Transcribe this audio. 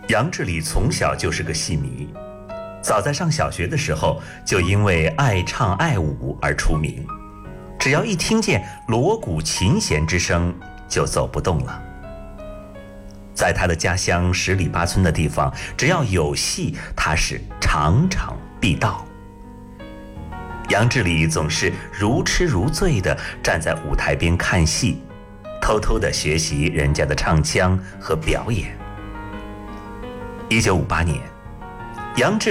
杨志礼从小就是个戏迷，早在上小学的时候就因为爱唱爱舞而出名，只要一听见锣鼓琴弦之声就走不动了。在他的家乡10里8村的地方，只要有戏，他是场场必到。杨志礼总是如痴如醉地站在舞台边看戏，偷偷地学习人家的唱腔和表演。1958年，杨志